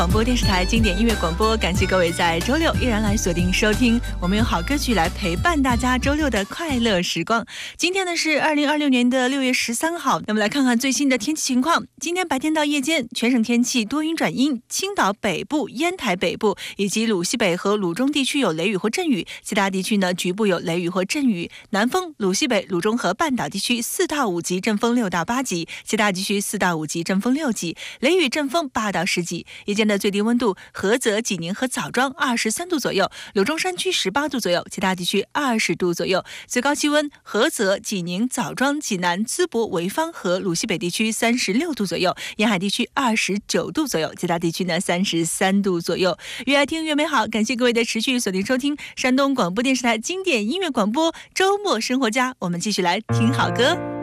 广播电视台经典音乐广播，感谢各位在周六依然来锁定收听，我们用好歌曲来陪伴大家周六的快乐时光。今天呢是2026年的6月13号，那么来看看最新的天气情况。今天白天到夜间，全省天气多云转阴，青岛北部、烟台北部以及鲁西北和鲁中地区有雷雨或阵雨，其他地区呢局部有雷雨或阵雨。南风，鲁西北、鲁中和半岛地区4到5级，阵风6到8级，其他地区4到5级，阵风6级，雷雨阵风8到10级。夜间的最低温度，菏泽、济宁和枣庄23度左右，鲁中山区18度左右，其他地区20度左右。最高气温，菏泽、济宁、枣庄、济南、淄博、潍坊和鲁西北地区36度左右，沿海地区29度左右，其他地区呢33度左右。越爱听越美好，感谢各位的持续锁定收听山东广播电视台经典音乐广播周末生活家，我们继续来听好歌。